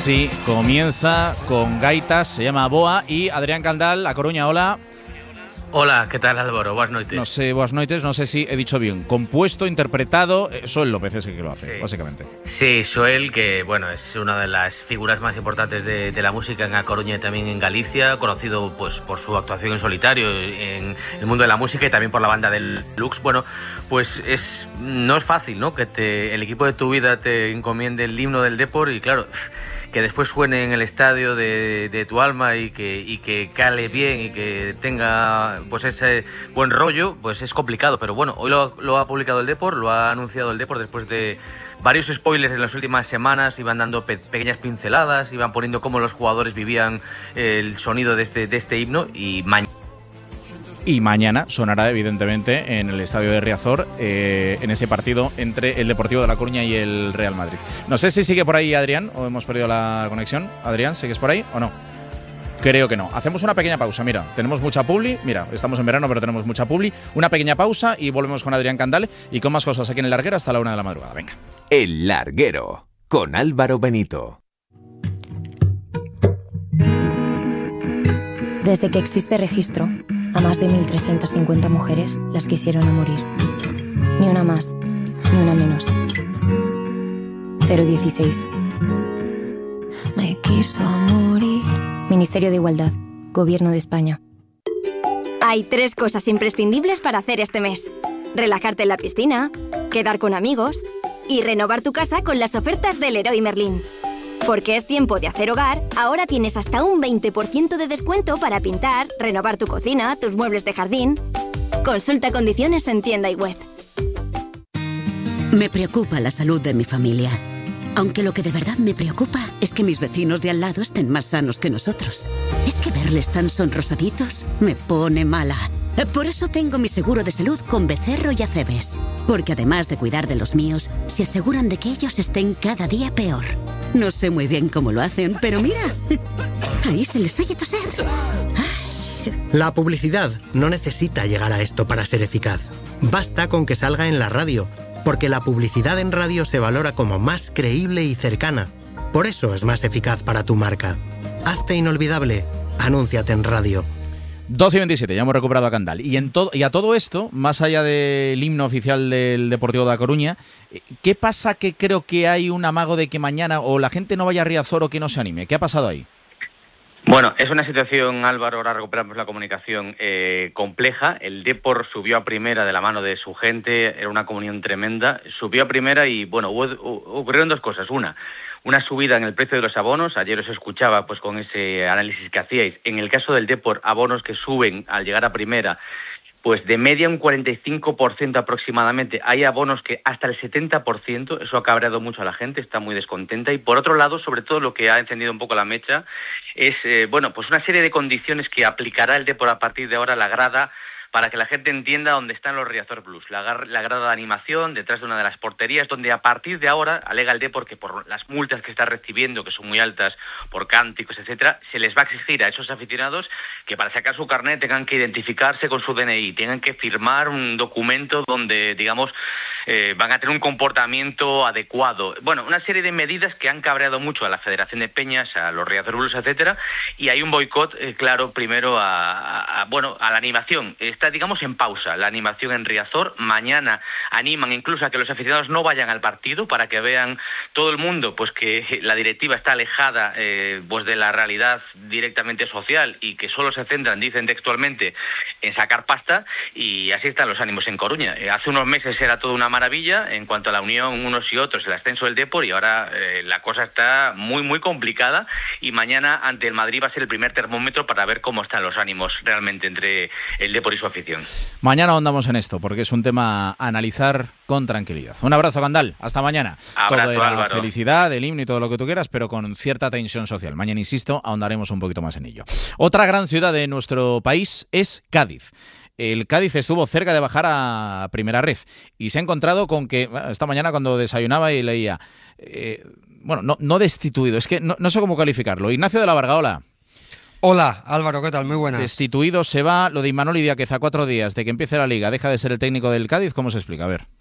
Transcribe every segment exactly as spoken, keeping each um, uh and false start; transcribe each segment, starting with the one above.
Sí, comienza con gaitas, se llama Boa, y Adrián Candal, A Coruña, hola. Hola, ¿qué tal, Álvaro? Buenas noches. No sé, buenas noches, no sé si he dicho bien. Compuesto, interpretado, Xoel López es el que lo hace, sí. Básicamente. Sí, Xoel, que bueno, es una de las figuras más importantes de, de la música en A Coruña y también en Galicia, conocido pues por su actuación en solitario en el mundo de la música y también por la banda del Lux. Bueno, pues es no es fácil, ¿no? Que te, el equipo de tu vida te encomiende el himno del Depor y claro, que después suene en el estadio de, de tu alma y que, y que cale bien y que tenga pues ese buen rollo, pues es complicado. Pero bueno, hoy lo, lo ha publicado el Depor, lo ha anunciado el Depor después de varios spoilers en las últimas semanas. Iban dando pe- pequeñas pinceladas, iban poniendo cómo los jugadores vivían el sonido de este, de este himno y mañana. Y mañana sonará, evidentemente, en el estadio de Riazor, eh, en ese partido entre el Deportivo de La Coruña y el Real Madrid. No sé si sigue por ahí Adrián, o hemos perdido la conexión. Adrián, ¿sigues por ahí o no? Creo que no. Hacemos una pequeña pausa, mira, tenemos mucha publi, mira, estamos en verano pero tenemos mucha publi. Una pequeña pausa y volvemos con Adrián Candal y con más cosas aquí en El Larguero hasta la una de la madrugada. Venga. El Larguero, con Álvaro Benito. Desde que existe registro, a más de mil trescientas cincuenta mujeres las quisieron a morir. Ni una más, ni una menos. cero dieciséis. Me quiso morir. Ministerio de Igualdad, Gobierno de España. Hay tres cosas imprescindibles para hacer este mes: relajarte en la piscina, quedar con amigos y renovar tu casa con las ofertas del Leroy Merlin. Porque es tiempo de hacer hogar, ahora tienes hasta un veinte por ciento de descuento para pintar, renovar tu cocina, tus muebles de jardín. Consulta condiciones en tienda y web. Me preocupa la salud de mi familia. Aunque lo que de verdad me preocupa es que mis vecinos de al lado estén más sanos que nosotros. Es que verles tan sonrosaditos me pone mala. Por eso tengo mi seguro de salud con Becerro y Acebes. Porque además de cuidar de los míos, se aseguran de que ellos estén cada día peor. No sé muy bien cómo lo hacen, pero mira, ahí se les oye toser. La publicidad no necesita llegar a esto para ser eficaz. Basta con que salga en la radio, porque la publicidad en radio se valora como más creíble y cercana. Por eso es más eficaz para tu marca. Hazte inolvidable. Anúnciate en radio. doce y veintisiete, ya hemos recuperado a Candal. Y, en to- y a todo esto, más allá del himno oficial del Deportivo de La Coruña, ¿qué pasa que creo que hay un amago de que mañana o la gente no vaya a Riazor o que no se anime? ¿Qué ha pasado ahí? Bueno, es una situación, Álvaro, ahora recuperamos la comunicación, eh, compleja. El Depor subió a primera de la mano de su gente, era una comunión tremenda. Subió a primera y, bueno, hubo, ocurrieron dos cosas. Una, una subida en el precio de los abonos. Ayer os escuchaba pues con ese análisis que hacíais. En el caso del Depor, abonos que suben al llegar a primera, pues de media un cuarenta y cinco por ciento aproximadamente. Hay abonos que hasta el setenta por ciento, eso ha cabreado mucho a la gente, está muy descontenta. Y por otro lado, sobre todo lo que ha encendido un poco la mecha, es eh, bueno, pues una serie de condiciones que aplicará el Depor a partir de ahora, la grada, para que la gente entienda dónde están los Riazor Blues. La, la grada de animación detrás de una de las porterías, donde a partir de ahora, alega el Depor que por las multas que está recibiendo, que son muy altas por cánticos, etcétera, se les va a exigir a esos aficionados que para sacar su carnet tengan que identificarse con su D N I, tengan que firmar un documento donde, digamos, eh, van a tener un comportamiento adecuado. Bueno, una serie de medidas que han cabreado mucho a la Federación de Peñas, a los Riazor Blues, etcétera, y hay un boicot, eh, claro, primero a, a, a, bueno, a la animación. Está, digamos, en pausa la animación en Riazor. Mañana animan incluso a que los aficionados no vayan al partido para que vean todo el mundo pues que la directiva está alejada eh, pues de la realidad directamente social y que solo se centran, dicen textualmente, en sacar pasta, y así están los ánimos en Coruña. Eh, hace unos meses era toda una maravilla en cuanto a la unión unos y otros, el ascenso del Depor, y ahora eh, la cosa está muy muy complicada, y mañana ante el Madrid va a ser el primer termómetro para ver cómo están los ánimos realmente entre el Depor y su afición. Mañana ahondamos en esto, porque es un tema a analizar con tranquilidad. Un abrazo, Candal. Hasta mañana. Abrazo, todo era Álvaro. Felicidad, el himno y todo lo que tú quieras, pero con cierta tensión social. Mañana, insisto, ahondaremos un poquito más en ello. Otra gran ciudad de nuestro país es Cádiz. El Cádiz estuvo cerca de bajar a Primera Ref y se ha encontrado con que, esta mañana cuando desayunaba y leía, eh, bueno, no, no destituido, es que no, no sé cómo calificarlo. Ignacio de la Varga, hola. Hola, Álvaro, ¿qué tal? Muy buenas. Destituido se va, lo de Imanol Idiáquez a cuatro días de que empiece la Liga, deja de ser el técnico del Cádiz, ¿cómo se explica? A ver.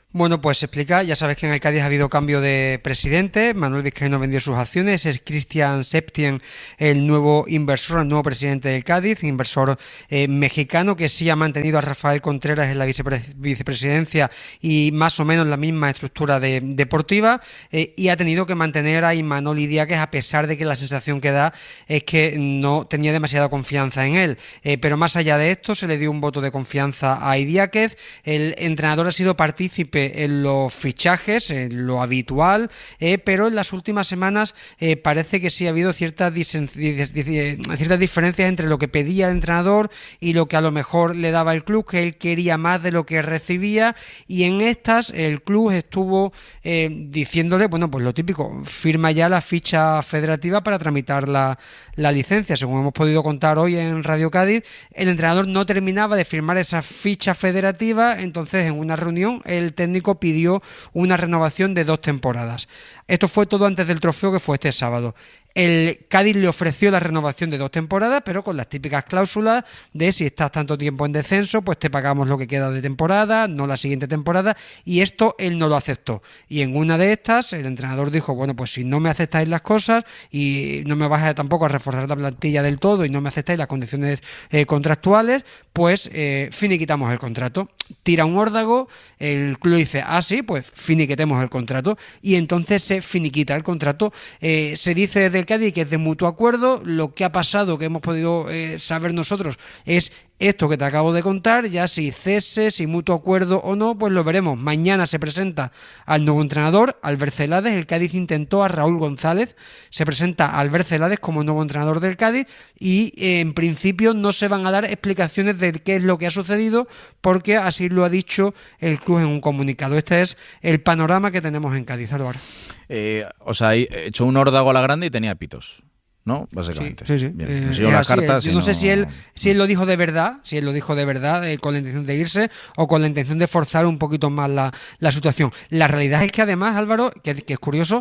Bueno, pues se explica, ya sabes que en el Cádiz ha habido cambio de presidente, Manuel Vizcaíno vendió sus acciones, es Cristian Septien el nuevo inversor, el nuevo presidente del Cádiz, inversor eh, mexicano que sí ha mantenido a Rafael Contreras en la vicepre- vicepresidencia y más o menos la misma estructura de, deportiva eh, y ha tenido que mantener a Imanol Idiáquez a pesar de que la sensación que da es que no tenía demasiada confianza en él, eh, pero más allá de esto se le dio un voto de confianza a Idiáquez, el entrenador ha sido partícipe en los fichajes, en lo habitual, eh, pero en las últimas semanas eh, parece que sí ha habido ciertas, disen- ciertas diferencias entre lo que pedía el entrenador y lo que a lo mejor le daba el club, que él quería más de lo que recibía, y en estas el club estuvo eh, diciéndole, bueno, pues lo típico, firma ya la ficha federativa para tramitar la, la licencia. Según hemos podido contar hoy en Radio Cádiz, el entrenador no terminaba de firmar esa ficha federativa, entonces en una reunión el técnico pidió una renovación de dos temporadas. Esto fue todo antes del trofeo, que fue este sábado. El Cádiz le ofreció la renovación de dos temporadas, pero con las típicas cláusulas de si estás tanto tiempo en descenso, pues te pagamos lo que queda de temporada, no la siguiente temporada, y esto él no lo aceptó. Y en una de estas, el entrenador dijo, bueno, pues si no me aceptáis las cosas y no me vais a tampoco a reforzar la plantilla del todo y no me aceptáis las condiciones eh, contractuales, pues eh, finiquitamos el contrato. Tira un órdago, el club dice, ah, sí, pues finiquitemos el contrato, y entonces se finiquita el contrato. Eh, se dice desde el Cádiz que es de mutuo acuerdo. Lo que ha pasado, que hemos podido eh, saber nosotros, es esto que te acabo de contar. Ya si cese, si mutuo acuerdo o no, pues lo veremos. Mañana se presenta al nuevo entrenador, Albert Celades. El Cádiz intentó a Raúl González, se presenta a Albert Celades como nuevo entrenador del Cádiz y eh, en principio no se van a dar explicaciones de qué es lo que ha sucedido, porque así lo ha dicho el club en un comunicado. Este es el panorama que tenemos en Cádiz, Álvaro. Eh, o sea, he hecho un órdago a la grande y tenía pitos, ¿no? Básicamente. Sí, sí. sí. Bien, Eh, yo las así, cartas yo y no, no sé si él, si él lo dijo de verdad, si él lo dijo de verdad eh, con la intención de irse o con la intención de forzar un poquito más la, la situación. La realidad es que además, Álvaro, que, que es curioso,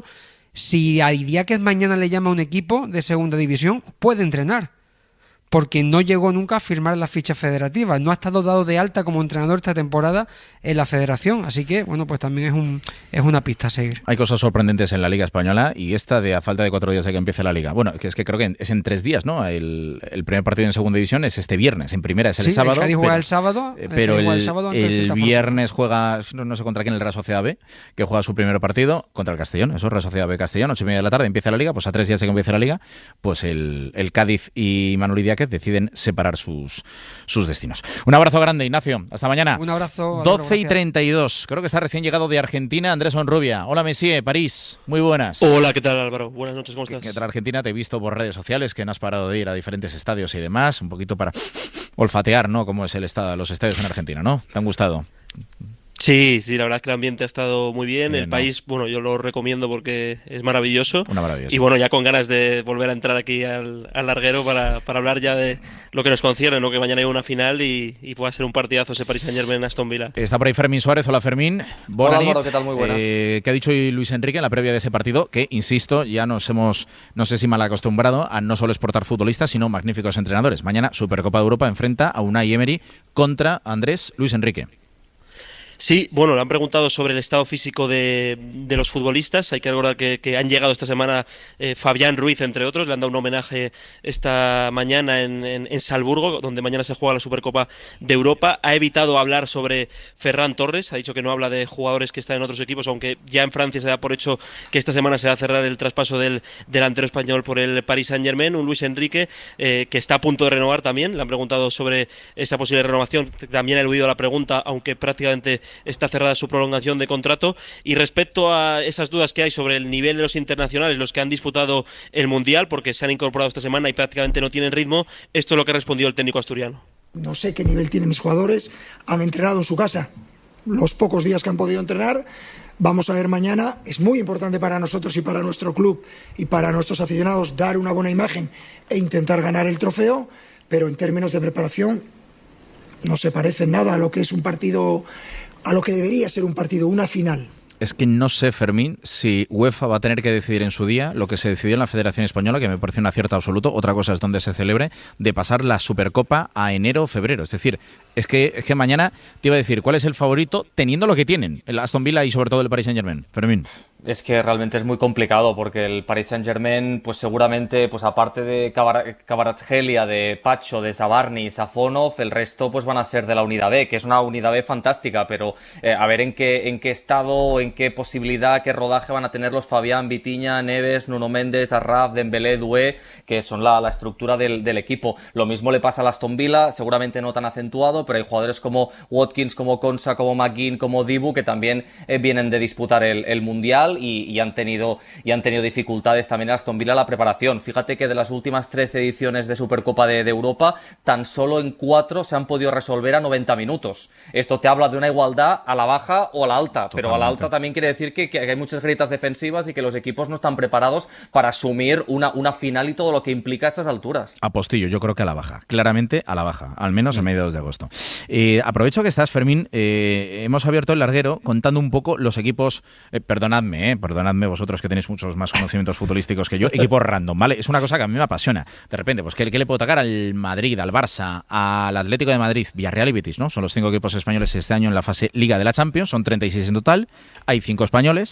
si a Idiáquez mañana le llama a un equipo de segunda división, puede entrenar, porque no llegó nunca a firmar la ficha federativa, no ha estado dado de alta como entrenador esta temporada en la federación, así que bueno, pues también es un es una pista a seguir. Hay cosas sorprendentes en la Liga Española, y esta de a falta de cuatro días de que empiece la Liga. Bueno, que es que creo que es en tres días, ¿no? El, el primer partido en segunda división es este viernes, en primera es el sí, sábado. El Cádiz juega pero, el sábado, el pero el, el, sábado el viernes juega, no, no sé contra quién, el Real Sociedad B, que juega su primer partido contra el Castellón, eso, Real Sociedad B Castellón, ocho y media de la tarde empieza la Liga, pues a tres días de que empiece la Liga, pues el, el Cádiz y Manuel Idiáquez deciden separar sus, sus destinos. Un abrazo grande, Ignacio. Hasta mañana. Un abrazo. doce y treinta y dos. Creo que está recién llegado de Argentina Andrés Onrubia. Hola, Messier, París. Muy buenas. Hola, ¿qué tal, Álvaro? Buenas noches, ¿cómo estás? ¿Qué tal, Argentina? Te he visto por redes sociales que no has parado de ir a diferentes estadios y demás, un poquito para olfatear, ¿no? Cómo es el estado, los estadios en Argentina, ¿no? ¿Te han gustado? Sí, sí, la verdad es que el ambiente ha estado muy bien. bien el ¿no? país, bueno, yo lo recomiendo porque es maravilloso. Una maravilla. Y bueno, ya con ganas de volver a entrar aquí al, al larguero para, para hablar ya de lo que nos concierne, ¿no? Que mañana hay una final y, y pueda ser un partidazo ese Paris Saint-Germain Aston Villa. Está por ahí Fermín Suárez. Hola, Fermín. Hola, Álvaro, ¿qué tal? Muy buenas. Eh, ¿Qué ha dicho hoy Luis Enrique en la previa de ese partido? Que, insisto, ya nos hemos, no sé si mal acostumbrado a no solo exportar futbolistas, sino magníficos entrenadores. Mañana, Supercopa de Europa enfrenta a Unai Emery contra Andrés Luis Enrique. Sí, bueno, le han preguntado sobre el estado físico de, de los futbolistas. Hay que recordar que, que han llegado esta semana eh, Fabián Ruiz, entre otros. Le han dado un homenaje esta mañana en, en, en Salzburgo, donde mañana se juega la Supercopa de Europa. Ha evitado hablar sobre Ferran Torres. Ha dicho que no habla de jugadores que están en otros equipos, aunque ya en Francia se da por hecho que esta semana se va a cerrar el traspaso del delantero español por el Paris Saint-Germain. Un Luis Enrique eh, que está a punto de renovar también. Le han preguntado sobre esa posible renovación. También ha eludido la pregunta, aunque prácticamente está cerrada su prolongación de contrato. Y respecto a esas dudas que hay sobre el nivel de los internacionales, los que han disputado el Mundial, porque se han incorporado esta semana y prácticamente no tienen ritmo, esto es lo que respondió el técnico asturiano. No sé qué nivel tienen mis jugadores, han entrenado en su casa los pocos días que han podido entrenar. Vamos a ver mañana. Es muy importante para nosotros y para nuestro club y para nuestros aficionados dar una buena imagen e intentar ganar el trofeo, pero en términos de preparación no se parece nada a lo que es un partido, a lo que debería ser un partido, una final. Es que no sé, Fermín, si UEFA va a tener que decidir en su día lo que se decidió en la Federación Española, que me parece un acierto absoluto. Otra cosa es donde se celebre, de pasar la Supercopa a enero o febrero. Es decir, es que, es que mañana te iba a decir cuál es el favorito teniendo lo que tienen, el Aston Villa y sobre todo el Paris Saint-Germain. Fermín. Es que realmente es muy complicado porque el Paris Saint-Germain, pues seguramente, pues aparte de Kvaratskhelia, de Pacho, de Zabarni, Safonov, el resto pues van a ser de la Unidad B, que es una Unidad B fantástica, pero eh, a ver en qué en qué estado, en qué posibilidad, qué rodaje van a tener los Fabián, Vitinha, Neves, Nuno Méndez, Arraf, Dembélé, Doué, que son la, la estructura del, del equipo. Lo mismo le pasa al Aston Villa, seguramente no tan acentuado, pero hay jugadores como Watkins, como Konsa, como McGinn, como Dibu, que también eh, vienen de disputar el, el Mundial. Y, y han tenido y han tenido dificultades también en Aston Villa la preparación. Fíjate que de las últimas trece ediciones de Supercopa de, de Europa, tan solo en cuatro se han podido resolver a noventa minutos. Esto te habla de una igualdad a la baja o a la alta, Totalmente. Pero a la alta también quiere decir que, que hay muchas grietas defensivas y que los equipos no están preparados para asumir una, una final y todo lo que implica a estas alturas. Apostillo, yo creo que a la baja, claramente a la baja, al menos mm. a mediados de agosto. Eh, aprovecho que estás, Fermín, eh, hemos abierto el larguero contando un poco los equipos, eh, perdonadme, Eh, perdonadme vosotros que tenéis muchos más conocimientos futbolísticos que yo, equipos random, ¿vale? Es una cosa que a mí me apasiona. De repente, pues ¿qué, qué le puedo tocar al Madrid, al Barça, al Atlético de Madrid, Villarreal y Betis, ¿no? Son los cinco equipos españoles este año en la fase Liga de la Champions, son treinta y seis en total, hay cinco españoles.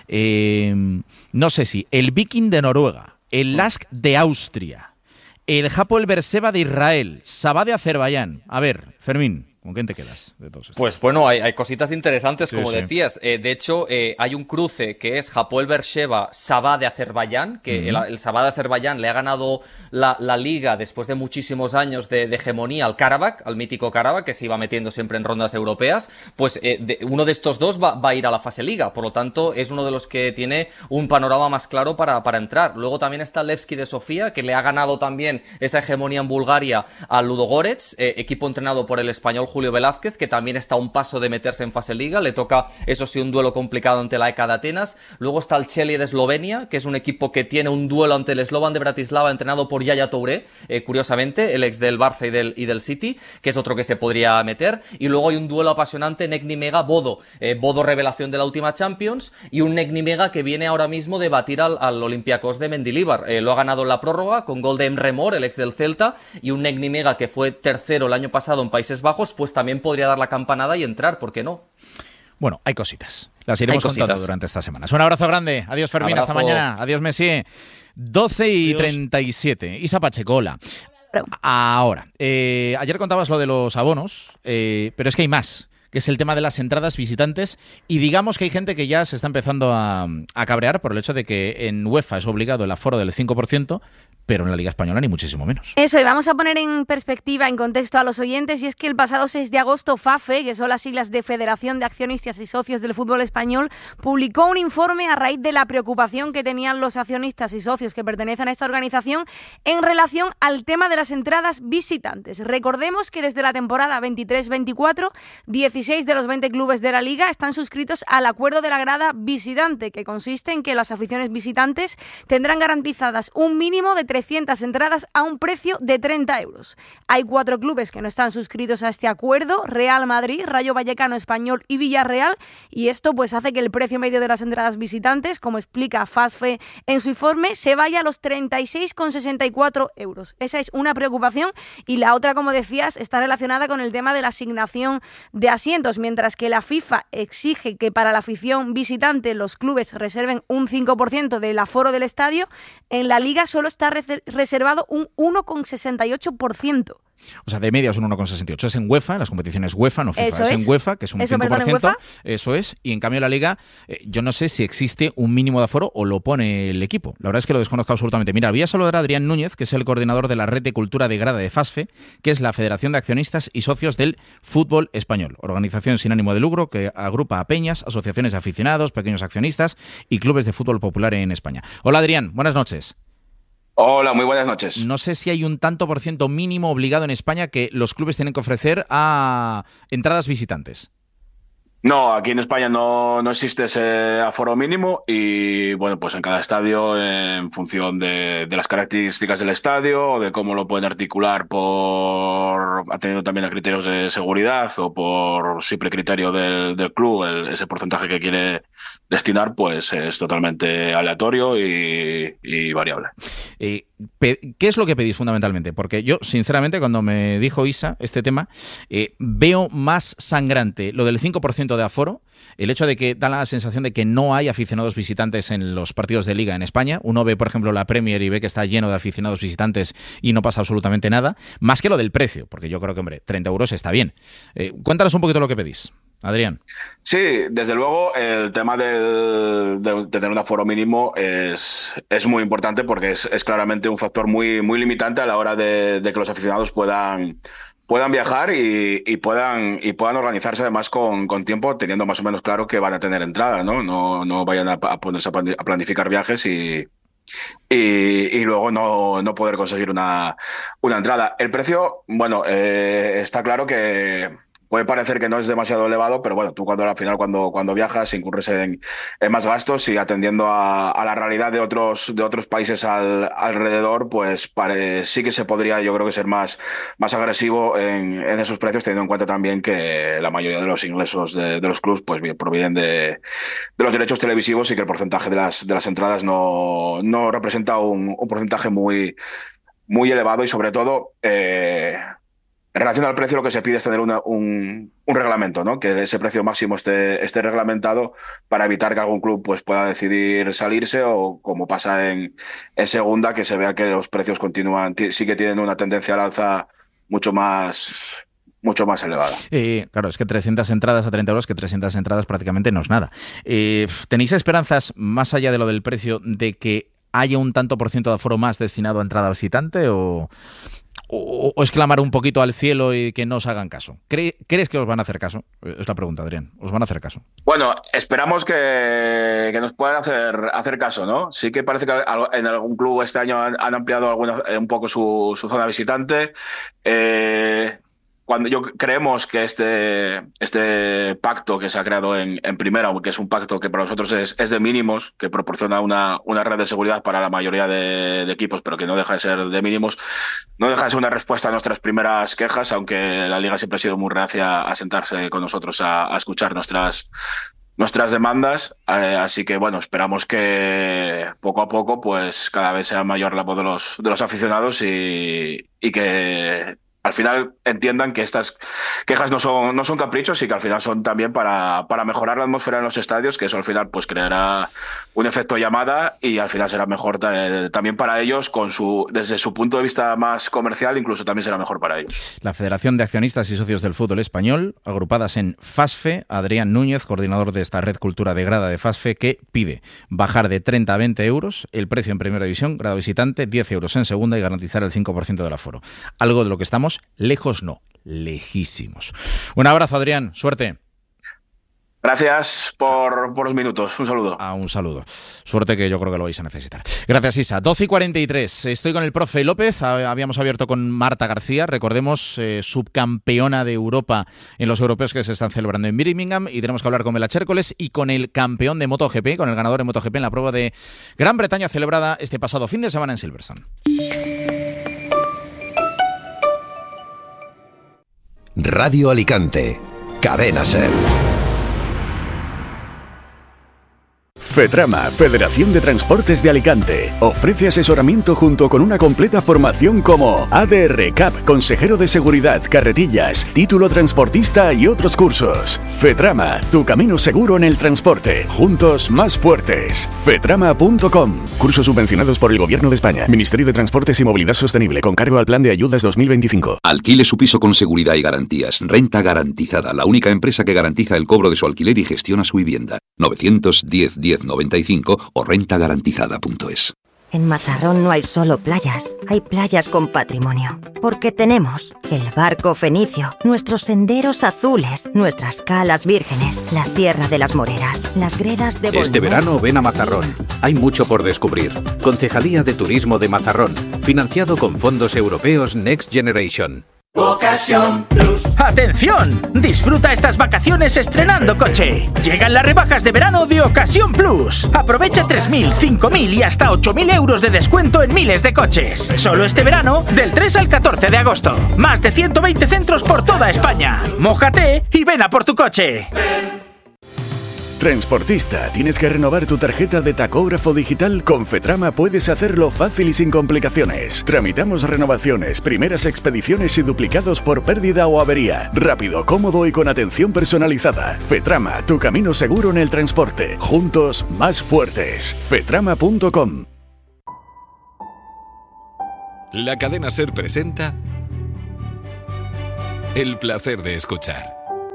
Eh, no sé si el Viking de Noruega, el Lask de Austria, el Hapoel Beerseba de Israel, Sabah de Azerbaiyán. A ver, Fermín, ¿con quién te quedas de todos estos? Pues bueno, hay, hay cositas interesantes, sí, como sí. decías. Eh, de hecho, eh, hay un cruce que es Hapoel Beersheba, Sabah de Azerbaiyán, que uh-huh. el, el Sabah de Azerbaiyán le ha ganado la, la liga después de muchísimos años de, de hegemonía al Karabakh, al mítico Karabakh, que se iba metiendo siempre en rondas europeas. Pues eh, de, uno de estos dos va, va a ir a la fase liga, por lo tanto es uno de los que tiene un panorama más claro para, para entrar. Luego también está Levski de Sofía, que le ha ganado también esa hegemonía en Bulgaria al Ludogorets, eh, equipo entrenado por el español Julio Velázquez, que también está a un paso de meterse en fase liga. Le toca, eso sí, un duelo complicado ante la E K A de Atenas. Luego está el Chelsea de Eslovenia, que es un equipo que tiene un duelo ante el Slovan de Bratislava, entrenado por Yaya Touré, eh, curiosamente, el ex del Barça y del, y del City, que es otro que se podría meter. Y luego hay un duelo apasionante, Negni Mega Bodo, eh, Bodo revelación de la última Champions, y un Negni Mega que viene ahora mismo de batir al, al Olympiacos de Mendilibar. Eh, lo ha ganado en la prórroga con gol de Emre Mor, el ex del Celta, y un Negni Mega que fue tercero el año pasado en Países Bajos, pues también podría dar la campanada y entrar, ¿por qué no? Bueno, hay cositas. Las iremos contando durante esta semana. Un abrazo grande. Adiós, Fermín. Abrazo. Hasta mañana. Adiós, Messi. doce y treinta y siete. Isa Pacheco, hola. Ahora, eh, ayer contabas lo de los abonos, eh, pero es que hay más, que es el tema de las entradas visitantes, y digamos que hay gente que ya se está empezando a, a cabrear por el hecho de que en UEFA es obligado el aforo del cinco por ciento, pero en la Liga Española ni muchísimo menos. Eso, y vamos a poner en perspectiva, en contexto a los oyentes, y es que el pasado seis de agosto FAFE, que son las siglas de Federación de Accionistas y Socios del Fútbol Español, publicó un informe a raíz de la preocupación que tenían los accionistas y socios que pertenecen a esta organización en relación al tema de las entradas visitantes. Recordemos que desde la temporada veintitrés veinticuatro, dieciséis de los veinte clubes de la Liga están suscritos al acuerdo de la grada visitante, que consiste en que las aficiones visitantes tendrán garantizadas un mínimo de trescientas entradas a un precio de treinta euros. Hay cuatro clubes que no están suscritos a este acuerdo: Real Madrid, Rayo Vallecano, Español y Villarreal, y esto pues hace que el precio medio de las entradas visitantes, como explica FASFE en su informe, se vaya a los treinta y seis con sesenta y cuatro euros. Esa es una preocupación, y la otra, como decías, está relacionada con el tema de la asignación de asientos. Mientras que la FIFA exige que para la afición visitante los clubes reserven un cinco por ciento del aforo del estadio, en la Liga solo está reservado un uno con sesenta y ocho por ciento. O sea, de media es un uno con sesenta y ocho. Es en UEFA, en las competiciones UEFA, no FIFA. Eso es. es en UEFA, que es un Eso, cinco por ciento. perdón, Eso es. Y en cambio la Liga, eh, yo no sé si existe un mínimo de aforo o lo pone el equipo. La verdad es que lo desconozco absolutamente. Mira, voy a saludar a Adrián Núñez, que es el coordinador de la Red de Cultura de Grada de FASFE, que es la Federación de Accionistas y Socios del Fútbol Español. Organización sin ánimo de lucro que agrupa a peñas, asociaciones de aficionados, pequeños accionistas y clubes de fútbol popular en España. Hola, Adrián. Buenas noches. Hola, muy buenas noches. No sé si hay un tanto por ciento mínimo obligado en España que los clubes tienen que ofrecer a entradas visitantes. No, aquí en España no, no existe ese aforo mínimo y, bueno, pues en cada estadio, en función de, de las características del estadio o de cómo lo pueden articular por atendiendo también a criterios de seguridad o por simple criterio del, del club, el, ese porcentaje que quiere destinar, pues es totalmente aleatorio y, y variable. Eh, ¿Qué es lo que pedís fundamentalmente? Porque yo, sinceramente, cuando me dijo Isa este tema, eh, veo más sangrante lo del cinco por ciento de aforo, el hecho de que da la sensación de que no hay aficionados visitantes en los partidos de Liga en España. Uno ve, por ejemplo, la Premier y ve que está lleno de aficionados visitantes y no pasa absolutamente nada, más que lo del precio, porque yo creo que, hombre, treinta euros está bien. Eh, cuéntanos un poquito lo que pedís, Adrián. Sí, desde luego el tema del, de, de tener un aforo mínimo es, es muy importante porque es, es claramente un factor muy, muy limitante a la hora de, de que los aficionados puedan, puedan viajar y, y, puedan, y puedan organizarse además con, con tiempo, teniendo más o menos claro que van a tener entrada, ¿no? No, no vayan a, a ponerse a planificar viajes y... Y, y luego no, no poder conseguir una, una entrada. El precio, bueno, eh, está claro que puede parecer que no es demasiado elevado, pero bueno, tú cuando al final cuando, cuando viajas incurres en, en más gastos y atendiendo a, a la realidad de otros, de otros países al, alrededor, pues pare, sí que se podría, yo creo que ser más, más agresivo en, en esos precios, teniendo en cuenta también que la mayoría de los ingresos de, de los clubs pues bien, provienen de, de los derechos televisivos y que el porcentaje de las, de las entradas no, no representa un, un porcentaje muy, muy elevado y sobre todo... Eh, En relación al precio, lo que se pide es tener una, un, un reglamento, ¿no? Que ese precio máximo esté, esté reglamentado para evitar que algún club pues, pueda decidir salirse o, como pasa en, en segunda, que se vea que los precios continúan, sí que tienen una tendencia al alza mucho más... mucho más elevada. Eh, claro, es que trescientas entradas a treinta euros, que trescientas entradas prácticamente no es nada. Eh, ¿Tenéis esperanzas, más allá de lo del precio, de que haya un tanto por ciento de aforo más destinado a entrada visitante o... ¿O, ¿O es clamar un poquito al cielo y que no os hagan caso? ¿Cre- ¿Crees que os van a hacer caso? Es la pregunta, Adrián. ¿Os van a hacer caso? Bueno, esperamos que, que nos puedan hacer, hacer caso, ¿no? Sí que parece que en algún club este año han, han ampliado alguna, un poco su, su zona visitante. Eh, cuando yo creemos que este, este pacto que se ha creado en, en primera, que es un pacto que para nosotros es, es de mínimos, que proporciona una, una red de seguridad para la mayoría de, de equipos, pero que no deja de ser de mínimos, no deja de ser una respuesta a nuestras primeras quejas, aunque la Liga siempre ha sido muy reacia a sentarse con nosotros a, a escuchar nuestras nuestras demandas, eh, así que bueno, esperamos que poco a poco pues cada vez sea mayor la voz de los, de los aficionados y, y que al final entiendan que estas quejas no son, no son caprichos y que al final son también para, para mejorar la atmósfera en los estadios, que eso al final pues creará un efecto llamada y al final será mejor eh, también para ellos, con su desde su punto de vista más comercial, incluso también será mejor para ellos. La Federación de Accionistas y Socios del Fútbol Español, agrupadas en FASFE, Adrián Núñez, coordinador de esta red Cultura de Grada de FASFE, que pide bajar de treinta a veinte euros el precio en Primera División, grado visitante, diez euros en Segunda y garantizar el cinco por ciento del aforo. Algo de lo que estamos lejos, no, lejísimos. Un abrazo, Adrián, suerte. Gracias por, por los minutos. Un saludo. Ah, un saludo. Suerte, que yo creo que lo vais a necesitar. Gracias, Isa. doce y cuarenta y tres. Estoy con el profe López. Habíamos abierto con Marta García. Recordemos, eh, subcampeona de Europa en los europeos que se están celebrando en Birmingham. Y tenemos que hablar con Bela Chércoles y con el campeón de MotoGP, con el ganador de MotoGP en la prueba de Gran Bretaña celebrada este pasado fin de semana en Silverstone. Radio Alicante. Cadena SER. FETRAMA, Federación de Transportes de Alicante, ofrece asesoramiento junto con una completa formación como A D R C A P, consejero de seguridad, carretillas, título transportista y otros cursos. FETRAMA, tu camino seguro en el transporte. Juntos más fuertes. fetrama punto com. Cursos subvencionados por el Gobierno de España. Ministerio de Transportes y Movilidad Sostenible, con cargo al Plan de Ayudas dos mil veinticinco. Alquile su piso con seguridad y garantías. Renta Garantizada, la única empresa que garantiza el cobro de su alquiler y gestiona su vivienda. novecientos diez diez noventa y cinco o renta garantizada punto es. En Mazarrón no hay solo playas, hay playas con patrimonio. Porque tenemos el barco fenicio, nuestros senderos azules, nuestras calas vírgenes, la Sierra de las Moreras, las gredas de Bolívar. Este verano ven a Mazarrón. Hay mucho por descubrir. Concejalía de Turismo de Mazarrón. Financiado con fondos europeos Next Generation. Ocasión Plus. ¡Atención! Disfruta estas vacaciones estrenando coche. Llegan las rebajas de verano de Ocasión Plus. Aprovecha tres mil, cinco mil y hasta ocho mil euros de descuento en miles de coches. Solo este verano, del tres al catorce de agosto. Más de ciento veinte centros por toda España. Mójate y ven a por tu coche. Transportista, ¿tienes que renovar tu tarjeta de tacógrafo digital? Con Fetrama puedes hacerlo fácil y sin complicaciones. Tramitamos renovaciones, primeras expediciones y duplicados por pérdida o avería. Rápido, cómodo y con atención personalizada. Fetrama, tu camino seguro en el transporte. Juntos, más fuertes. fetrama punto com. La cadena SER presenta El placer de escuchar.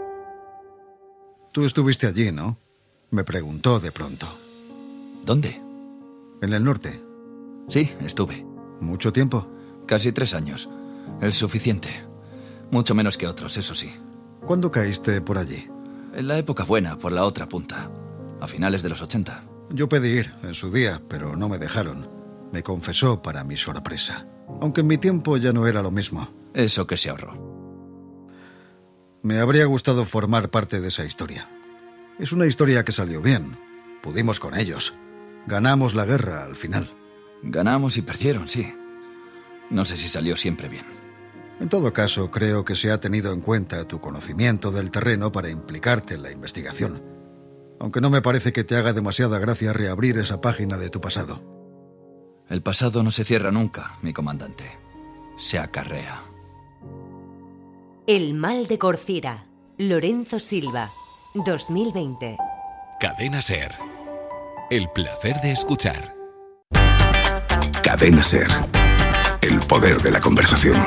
Tú estuviste allí, ¿no? Me preguntó de pronto. ¿Dónde? En el norte. Sí, estuve. ¿Mucho tiempo? Casi tres años. El suficiente. Mucho menos que otros, eso sí. ¿Cuándo caíste por allí? En la época buena, por la otra punta. A finales de los ochenta. Yo pedí ir en su día, pero no me dejaron. Me confesó para mi sorpresa. Aunque en mi tiempo ya no era lo mismo. Eso que se ahorró. Me habría gustado formar parte de esa historia. Es una historia que salió bien. Pudimos con ellos. Ganamos la guerra al final. Ganamos y perdieron, sí. No sé si salió siempre bien. En todo caso, creo que se ha tenido en cuenta tu conocimiento del terreno para implicarte en la investigación. Aunque no me parece que te haga demasiada gracia reabrir esa página de tu pasado. El pasado no se cierra nunca, mi comandante. Se acarrea. El mal de Corcira. Lorenzo Silva. dos mil veinte. Cadena SER. El placer de escuchar. Cadena SER. El poder de la conversación.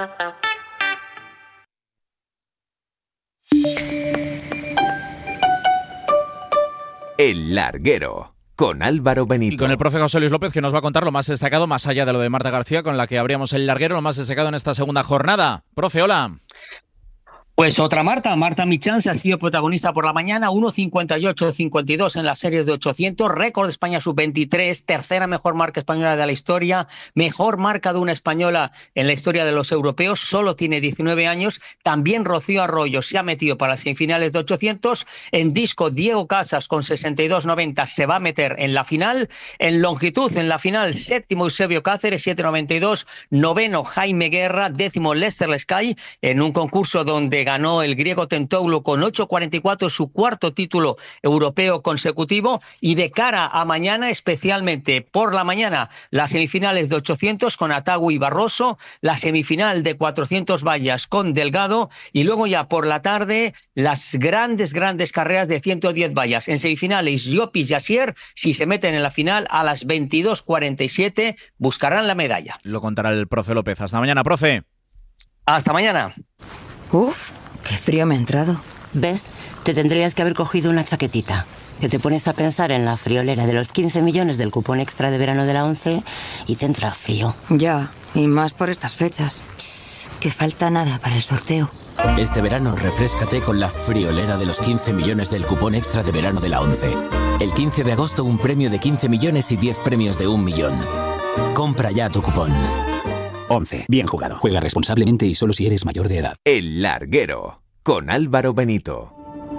El larguero. Con Álvaro Benito. Y con el profe José Luis López, que nos va a contar lo más destacado, más allá de lo de Marta García, con la que abríamos el larguero, lo más destacado en esta segunda jornada. Profe, hola. Pues otra Marta, Marta Michanse ha sido protagonista por la mañana, uno cincuenta y ocho cincuenta y dos en las series de ochocientos, récord de España sub veintitrés, tercera mejor marca española de la historia, mejor marca de una española en la historia de los europeos, solo tiene diecinueve años, también Rocío Arroyo se ha metido para las semifinales de ochocientos, en disco Diego Casas con sesenta y dos noventa se va a meter en la final, en longitud en la final séptimo Eusebio Cáceres, siete noventa y dos, noveno Jaime Guerra, décimo Lester Sky, en un concurso donde ganó el griego Tentoglou con ocho cuarenta y cuatro, su cuarto título europeo consecutivo. Y de cara a mañana, especialmente por la mañana, las semifinales de ochocientos con Atagui y Barroso, la semifinal de cuatrocientos vallas con Delgado y luego ya por la tarde las grandes, grandes carreras de ciento diez vallas. En semifinales, Llopis y Asier, si se meten en la final a las veintidós cuarenta y siete, buscarán la medalla. Lo contará el profe López. Hasta mañana, profe. Hasta mañana. Uf, qué frío me ha entrado. ¿Ves? Te tendrías que haber cogido una chaquetita. Que te pones a pensar en la friolera de los quince millones del cupón extra de verano de la ONCE y te entra frío. Ya, y más por estas fechas. Que falta nada para el sorteo. Este verano refréscate con la friolera de los quince millones del cupón extra de verano de la ONCE. El quince de agosto un premio de quince millones y diez premios de un millón. Compra ya tu cupón. once. Bien jugado. Juega responsablemente y solo si eres mayor de edad. El larguero. Con Álvaro Benito.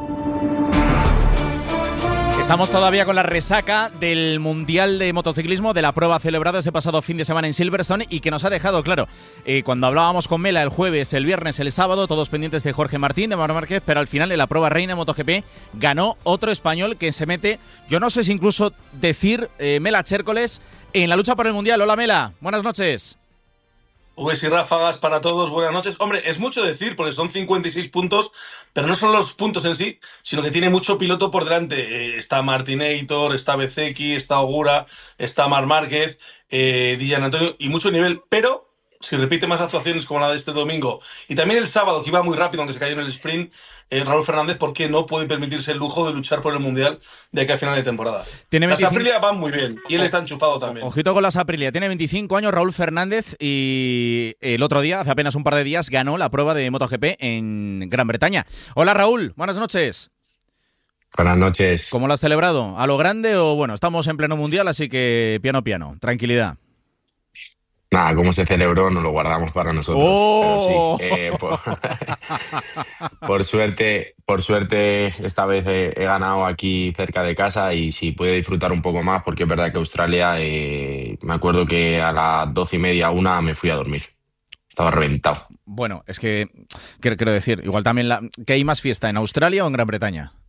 Estamos todavía con la resaca del Mundial de Motociclismo, de la prueba celebrada este pasado fin de semana en Silverstone y que nos ha dejado, claro, eh, cuando hablábamos con Mela el jueves, el viernes, el sábado, todos pendientes de Jorge Martín, de Marc Márquez, pero al final en la prueba reina de MotoGP ganó otro español que se mete, yo no sé si incluso decir, eh, Mela Chércoles, en la lucha por el Mundial. Hola Mela, buenas noches. Ubes y ráfagas para todos, buenas noches. Hombre, es mucho decir porque son cincuenta y seis puntos, pero no son los puntos en sí, sino que tiene mucho piloto por delante. Eh, está Martinator, está Bezzecchi, está Ogura, está Marc Márquez, eh, Di Gianantonio y mucho nivel, pero si repite más actuaciones como la de este domingo y también el sábado, que iba muy rápido aunque se cayó en el sprint, eh, Raúl Fernández, ¿por qué no puede permitirse el lujo de luchar por el Mundial de aquí a final de temporada? Tiene Las veinticinco... Aprilia van muy bien y él está enchufado también. Ojito con las Aprilia, tiene veinticinco años Raúl Fernández y el otro día, hace apenas un par de días, ganó la prueba de MotoGP en Gran Bretaña. Hola Raúl, buenas noches. Buenas noches. ¿Cómo lo has celebrado? ¿A lo grande o bueno, estamos en pleno Mundial, así que piano piano, tranquilidad? Nada, como se celebró, nos lo guardamos para nosotros. ¡Oh! Pero sí, eh, por, por suerte, por suerte esta vez he, he ganado aquí cerca de casa y sí pude disfrutar un poco más porque es verdad que Australia, eh, me acuerdo que a las doce y media, una me fui a dormir. Estaba reventado. Bueno, es que quiero, quiero decir, igual también la, ¿que hay más fiesta en Australia o en Gran Bretaña?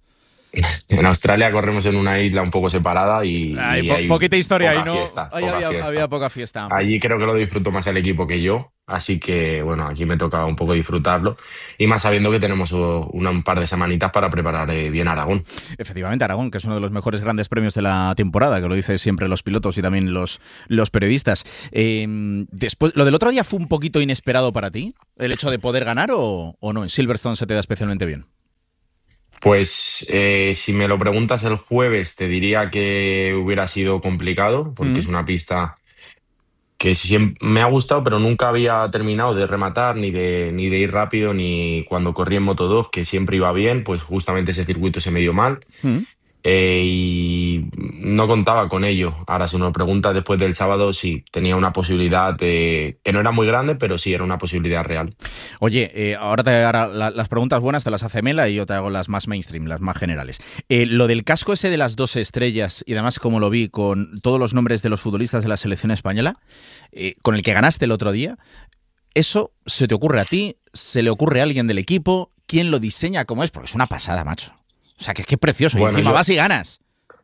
En Australia corremos en una isla un poco separada y, hay, y po hay poquita historia ahí, ¿no? Fiesta, Ahí poca había, fiesta. había poca fiesta. Allí creo que lo disfruto más el equipo que yo, así que bueno, aquí me toca un poco disfrutarlo y más sabiendo que tenemos una, un par de semanitas para preparar eh, bien Aragón. Efectivamente, Aragón, que es uno de los mejores grandes premios de la temporada, que lo dicen siempre los pilotos y también los, los periodistas. Eh, después, ¿lo del otro día fue un poquito inesperado para ti? ¿El hecho de poder ganar o, o no? ¿En Silverstone se te da especialmente bien? Pues eh, si me lo preguntas el jueves te diría que hubiera sido complicado porque mm. es una pista que siempre me ha gustado pero nunca había terminado de rematar ni de, ni de ir rápido ni cuando corrí en Moto dos que siempre iba bien, pues justamente ese circuito se me dio mal. Mm. Eh, y no contaba con ello. Ahora si uno pregunta después del sábado, sí, tenía una posibilidad de, que no era muy grande, pero sí era una posibilidad real. Oye, eh, ahora, te, ahora la, las preguntas buenas te las hace Mela y yo te hago las más mainstream, las más generales. Eh, lo del casco ese de las dos estrellas y además como lo vi con todos los nombres de los futbolistas de la selección española, eh, con el que ganaste el otro día, ¿eso se te ocurre a ti? ¿Se le ocurre a alguien del equipo? ¿Quién lo diseña? ¿Cómo es? Porque es una pasada, macho. O sea, que es que es precioso. Bueno, y encima yo, vas y ganas.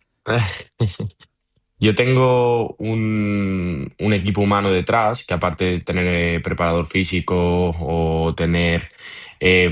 Yo tengo un, un equipo humano detrás, que aparte de tener preparador físico o tener eh,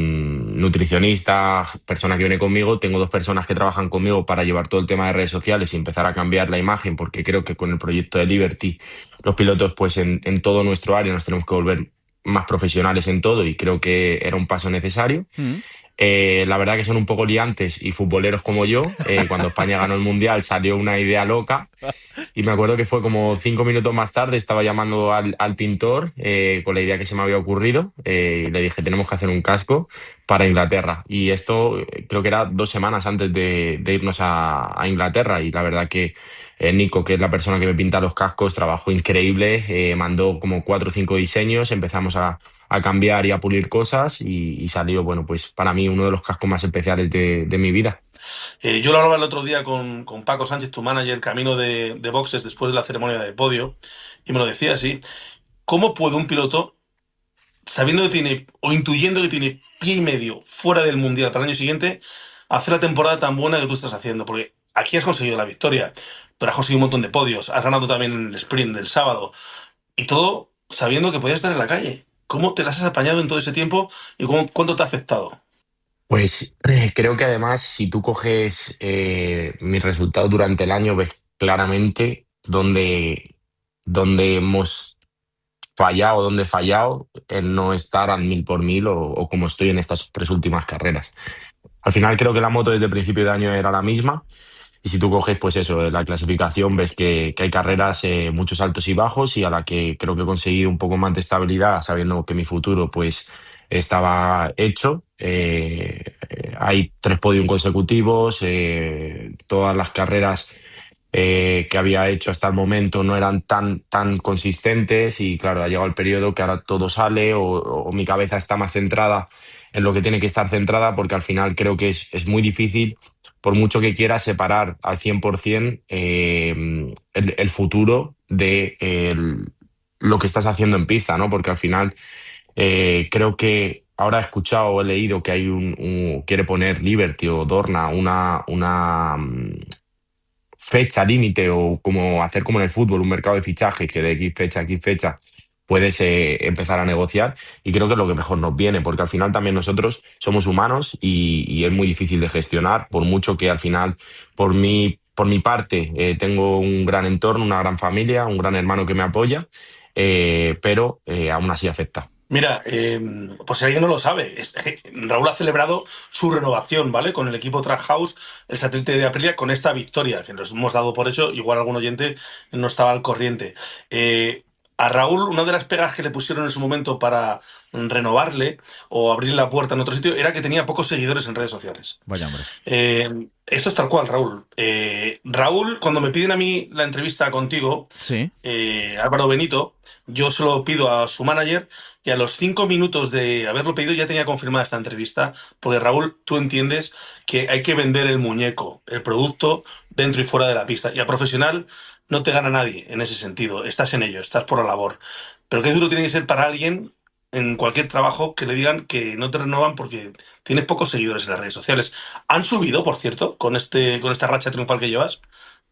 nutricionista, persona que viene conmigo, tengo dos personas que trabajan conmigo para llevar todo el tema de redes sociales y empezar a cambiar la imagen, porque creo que con el proyecto de Liberty, los pilotos, pues en, en todo nuestro área nos tenemos que volver más profesionales en todo y creo que era un paso necesario. Mm. Eh, la verdad que son un poco liantes y futboleros como yo. Eh, cuando España ganó el Mundial salió una idea loca y me acuerdo que fue como cinco minutos más tarde, estaba llamando al, al pintor eh, con la idea que se me había ocurrido eh, y le dije tenemos que hacer un casco para Inglaterra y esto eh, creo que era dos semanas antes de, de irnos a, a Inglaterra y la verdad que eh, Nico, que es la persona que me pinta los cascos, trabajó increíble, eh, mandó como cuatro o cinco diseños, empezamos a a cambiar y a pulir cosas y, y salió, bueno, pues para mí uno de los cascos más especiales de, de mi vida. Eh, yo lo hablaba el otro día con, con Paco Sánchez, tu manager, camino de, de boxes después de la ceremonia de podio, y me lo decía así, ¿cómo puede un piloto, sabiendo que tiene, o intuyendo que tiene pie y medio fuera del Mundial para el año siguiente, hacer la temporada tan buena que tú estás haciendo? Porque aquí has conseguido la victoria, pero has conseguido un montón de podios, has ganado también en el sprint del sábado, y todo sabiendo que podías estar en la calle. ¿Cómo te las has apañado en todo ese tiempo y cómo, cuánto te ha afectado? Pues eh, creo que además si tú coges eh, mis resultados durante el año ves claramente dónde, dónde hemos fallado, dónde he fallado en no estar al mil por mil o, o como estoy en estas tres últimas carreras. Al final creo que la moto desde el principio de año era la misma. Y si tú coges, pues eso, la clasificación, ves que, que hay carreras, eh, muchos altos y bajos, y a la que creo que he conseguido un poco más de estabilidad, sabiendo que mi futuro pues estaba hecho. Eh, hay tres podios consecutivos, eh, todas las carreras eh, que había hecho hasta el momento no eran tan, tan consistentes y claro, ha llegado el periodo que ahora todo sale o, o mi cabeza está más centrada en lo que tiene que estar centrada, porque al final creo que es, es muy difícil, por mucho que quieras separar al cien por ciento eh, el, el futuro de el, lo que estás haciendo en pista, ¿no? Porque al final eh, creo que ahora he escuchado o he leído que hay un, un quiere poner Liberty o Dorna una, una um, fecha límite o como hacer como en el fútbol, un mercado de fichajes que de X fecha a X fecha puedes eh, empezar a negociar y creo que es lo que mejor nos viene, porque al final también nosotros somos humanos y, y es muy difícil de gestionar, por mucho que al final, por mi, por mi parte, eh, tengo un gran entorno, una gran familia, un gran hermano que me apoya, eh, pero eh, aún así afecta. Mira, eh, por si alguien no lo sabe, Raúl ha celebrado su renovación, ¿vale? Con el equipo Trackhouse, el satélite de Aprilia, con esta victoria, que nos hemos dado por hecho, igual algún oyente no estaba al corriente. Eh, A Raúl, una de las pegas que le pusieron en su momento para renovarle o abrir la puerta en otro sitio era que tenía pocos seguidores en redes sociales. Vaya hombre. Eh, esto es tal cual, Raúl. Eh, Raúl, cuando me piden a mí la entrevista contigo, sí. eh, Álvaro Benito, yo se lo pido a su manager y a los cinco minutos de haberlo pedido ya tenía confirmada esta entrevista, porque Raúl, tú entiendes que hay que vender el muñeco, el producto, dentro y fuera de la pista. Y a profesional no te gana nadie en ese sentido. Estás en ello, estás por la labor. Pero qué duro tiene que ser para alguien en cualquier trabajo que le digan que no te renovan porque tienes pocos seguidores en las redes sociales. ¿Han subido, por cierto, con este con esta racha triunfal que llevas?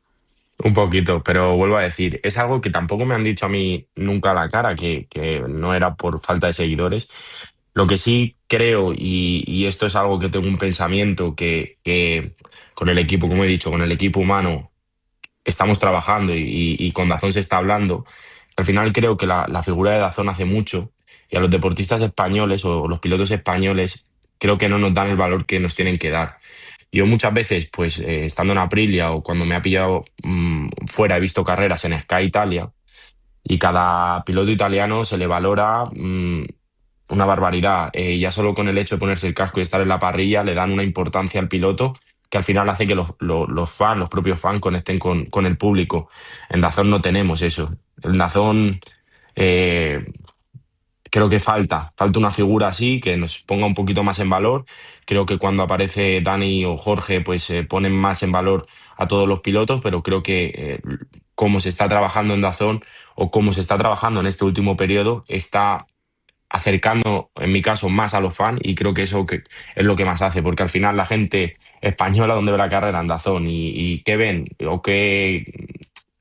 Un poquito, pero vuelvo a decir, es algo que tampoco me han dicho a mí nunca a la cara, que, que no era por falta de seguidores. Lo que sí creo, y, y esto es algo que tengo un pensamiento, que, que con el equipo, como he dicho, con el equipo humano estamos trabajando y, y, y con Dazón se está hablando. Al final creo que la, la figura de Dazón hace mucho y a los deportistas españoles o los pilotos españoles creo que no nos dan el valor que nos tienen que dar. Yo muchas veces, pues eh, estando en Aprilia o cuando me ha pillado mmm, fuera, he visto carreras en Sky Italia y cada piloto italiano se le valora mmm, una barbaridad. Eh, ya solo con el hecho de ponerse el casco y estar en la parrilla le dan una importancia al piloto que al final hace que los, los, los fans, los propios fans, conecten con, con el público. En Dazón no tenemos eso. En Dazón eh, creo que falta, falta una figura así que nos ponga un poquito más en valor. Creo que cuando aparece Dani o Jorge, pues eh, ponen más en valor a todos los pilotos, pero creo que eh, cómo se está trabajando en Dazón o cómo se está trabajando en este último periodo está acercando, en mi caso, más a los fans y creo que eso que es lo que más hace, porque al final la gente española donde ve la carrera en Dazón y, y qué ven o qué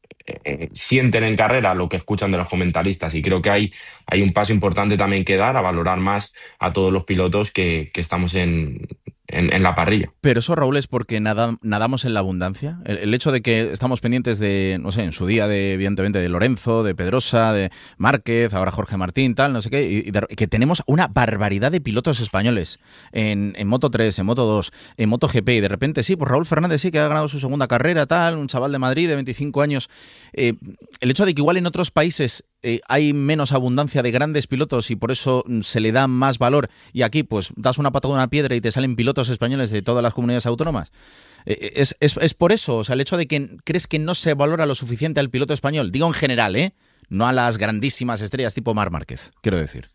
eh, sienten en carrera lo que escuchan de los comentaristas y creo que hay, hay un paso importante también que dar a valorar más a todos los pilotos que, que estamos en, en, en la parrilla. Pero eso, Raúl, es porque nada, nadamos en la abundancia. El, el hecho de que estamos pendientes de, no sé, en su día, de evidentemente, de Lorenzo, de Pedrosa, de Márquez, ahora Jorge Martín, tal, no sé qué, y, y de, que tenemos una barbaridad de pilotos españoles en, en Moto tres, en Moto dos, en MotoGP, y de repente sí, pues Raúl Fernández sí que ha ganado su segunda carrera, tal, un chaval de Madrid de veinticinco años. Eh, el hecho de que igual en otros países eh, hay menos abundancia de grandes pilotos y por eso se le da más valor, y aquí pues das una patada a una piedra y te salen pilotos españoles de todas las comunidades autónomas. Eh, es, es, es por eso, o sea, el hecho de que crees que no se valora lo suficiente al piloto español, digo en general, ¿eh? No a las grandísimas estrellas tipo Marc Márquez, quiero decir.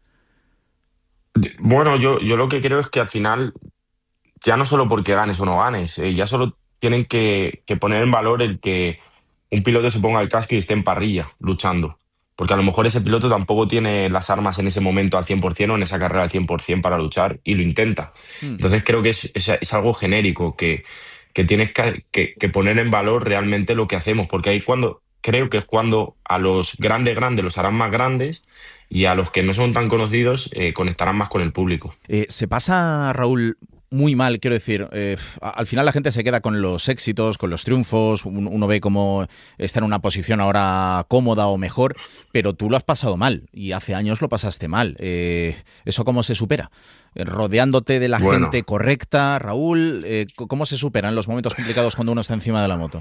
Bueno, yo, yo lo que creo es que al final, ya no solo porque ganes o no ganes, eh, ya solo tienen que, que poner en valor el que un piloto se ponga el casco y esté en parrilla, luchando. Porque a lo mejor ese piloto tampoco tiene las armas en ese momento al cien por ciento o en esa carrera al cien por ciento para luchar y lo intenta. Mm. Entonces creo que es, es, es algo genérico, que, que tienes que, que, que poner en valor realmente lo que hacemos, porque ahí cuando, creo que es cuando a los grandes grandes los harán más grandes y a los que no son tan conocidos eh, conectarán más con el público. Eh, se pasa, Raúl, muy mal, quiero decir, eh, al final la gente se queda con los éxitos, con los triunfos, uno ve cómo está en una posición ahora cómoda o mejor, pero tú lo has pasado mal y hace años lo pasaste mal. Eh, ¿Eso cómo se supera? Rodeándote de la bueno. gente correcta, Raúl, eh, ¿cómo se superan los momentos complicados cuando uno está encima de la moto?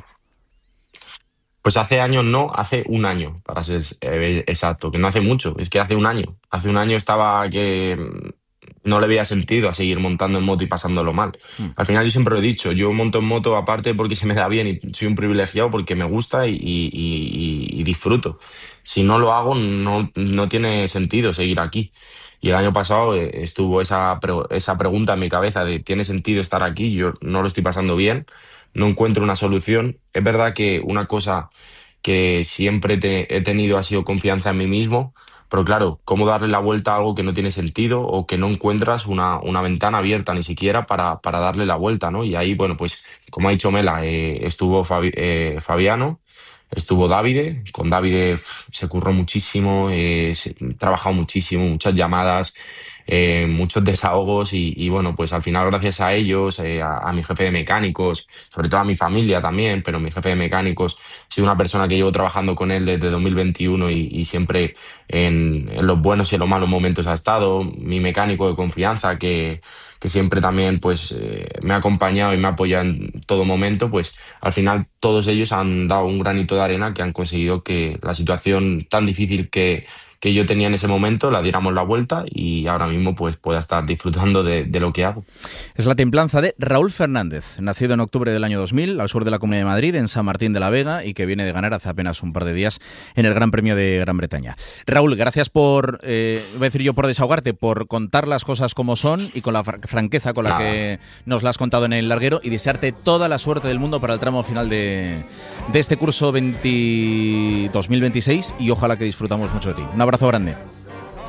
Pues hace años no, hace un año, para ser eh, exacto, que no hace mucho, es que hace un año. Hace un año estaba que no le veía sentido a seguir montando en moto y pasándolo mal. Mm. Al final yo siempre lo he dicho, yo monto en moto aparte porque se me da bien y soy un privilegiado porque me gusta y, y, y, y disfruto. Si no lo hago, no, no tiene sentido seguir aquí. Y el año pasado estuvo esa, esa pregunta en mi cabeza de ¿tiene sentido estar aquí? Yo no lo estoy pasando bien, no encuentro una solución. Es verdad que una cosa que siempre te, he tenido ha sido confianza en mí mismo, pero claro, ¿cómo darle la vuelta a algo que no tiene sentido o que no encuentras una, una ventana abierta ni siquiera para, para darle la vuelta, ¿no? Y ahí, bueno, pues como ha dicho Mela, eh, estuvo Fabi, eh, Fabiano, estuvo Davide, con Davide pff, se curró muchísimo, eh, se, he trabajado muchísimo, muchas llamadas, eh, muchos desahogos y, y bueno, pues al final gracias a ellos, eh, a, a mi jefe de mecánicos, sobre todo a mi familia también, pero mi jefe de mecánicos ha sido una persona que llevo trabajando con él desde dos mil veintiuno y, y siempre en, en los buenos y en los malos momentos ha estado, mi mecánico de confianza que, que siempre también pues eh, me ha acompañado y me ha apoyado en todo momento, pues al final todos ellos han dado un granito de arena que han conseguido que la situación tan difícil que que yo tenía en ese momento, la diéramos la vuelta y ahora mismo pues pueda estar disfrutando de, de lo que hago. Es la templanza de Raúl Fernández, nacido en octubre del año dos mil, al sur de la Comunidad de Madrid, en San Martín de la Vega, y que viene de ganar hace apenas un par de días en el Gran Premio de Gran Bretaña. Raúl, gracias por, eh, voy a decir yo por desahogarte, por contar las cosas como son y con la fr- franqueza con la Nada. que nos la has contado en el larguero, y desearte toda la suerte del mundo para el tramo final de, de este curso veinte, dos mil veintiséis, y ojalá que disfrutamos mucho de ti. Un abrazo grande.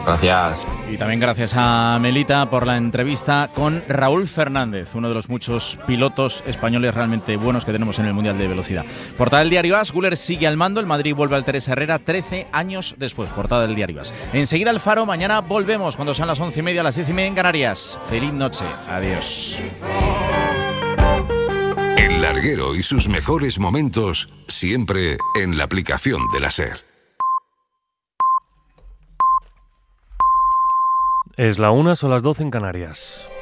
Gracias. Y también gracias a Melita por la entrevista con Raúl Fernández, uno de los muchos pilotos españoles realmente buenos que tenemos en el Mundial de Velocidad. Portada del diario AS, Güler sigue al mando, el Madrid vuelve al Teresa Herrera trece años después. Portada del diario AS. Enseguida el Faro, mañana volvemos cuando sean las once y media, las diez y media en Canarias. Feliz noche, adiós. El Larguero y sus mejores momentos siempre en la aplicación de la SER. Es la una, son las doce en Canarias.